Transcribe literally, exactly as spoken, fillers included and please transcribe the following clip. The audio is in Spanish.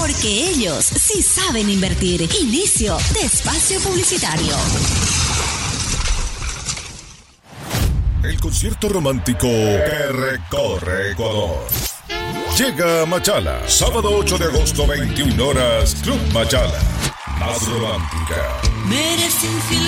porque ellos sí saben invertir. Inicio de espacio publicitario. El concierto romántico que recorre Ecuador. Llega a Machala, sábado ocho de agosto, veintiuna horas, Club Machala. Más romántica.